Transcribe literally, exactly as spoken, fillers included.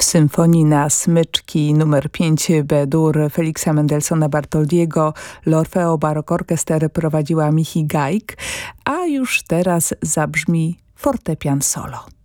symfonii na smyczki numer pięć B-dur Feliksa Mendelssohna Bartoldiego L'Orfeo Baroque Orchester prowadziła Michi Gajk, a już teraz zabrzmi fortepian solo.